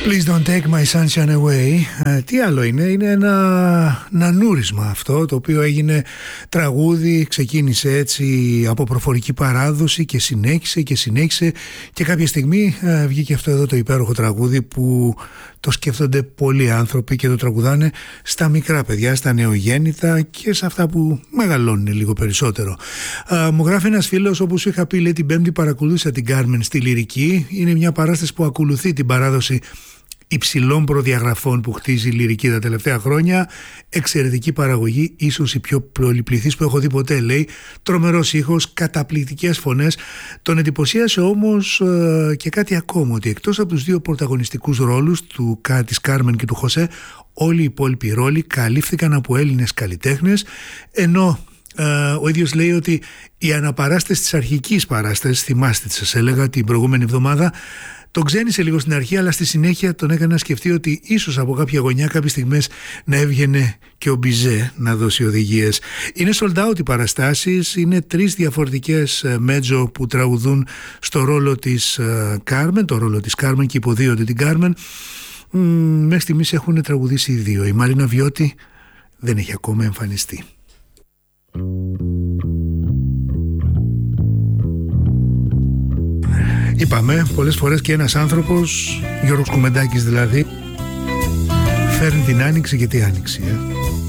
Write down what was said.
Please don't take my sunshine away. Τι άλλο είναι? Είναι ένα νανούρισμα αυτό, το οποίο έγινε τραγούδι, ξεκίνησε έτσι από προφορική παράδοση και συνέχισε και κάποια στιγμή βγήκε αυτό εδώ το υπέροχο τραγούδι που το σκέφτονται πολλοί άνθρωποι και το τραγουδάνε στα μικρά παιδιά, στα νεογέννητα και σε αυτά που μεγαλώνουν λίγο περισσότερο. Μου γράφει ένας φίλος, όπως σου είχα πει, λέει, την Πέμπτη παρακολούθησα την Κάρμεν στη Λυρική. Είναι μια παράσταση που ακολουθεί την παράδοση υψηλών προδιαγραφών που χτίζει η Λυρική τα τελευταία χρόνια. Εξαιρετική παραγωγή, ίσως η πιο πολυπληθής που έχω δει ποτέ, λέει. Τρομερός ήχος, καταπληκτικές φωνές. Τον εντυπωσίασε όμως και κάτι ακόμα, ότι εκτός από τους δύο πρωταγωνιστικούς ρόλους της Κάρμεν και του Χωσέ, όλοι οι υπόλοιποι ρόλοι καλύφθηκαν από Έλληνες καλλιτέχνες, ενώ ο ίδιος λέει ότι η αναπαράσταση της αρχικής παράστασης, θυμάστε, σας έλεγα την προηγούμενη εβδομάδα, τον ξένησε λίγο στην αρχή, αλλά στη συνέχεια τον έκανε να σκεφτεί ότι ίσως από κάποια γωνιά κάποιες στιγμές να έβγαινε και ο Μπιζέ να δώσει οδηγίες. Είναι sold out οι παραστάσεις, είναι 3 διαφορετικές μέτζο που τραγουδούν στο ρόλο της Κάρμεν, το ρόλο της Κάρμεν και υποδίονται την Κάρμεν. Μέχρι στιγμής έχουν τραγουδήσει οι δύο. Η Μαρίνα Βιώτη δεν έχει ακόμα εμφανιστεί. Είπαμε πολλές φορές και ένας άνθρωπος, Γιώργος Κουμεντάκης δηλαδή, φέρνει την άνοιξη και τι άνοιξη.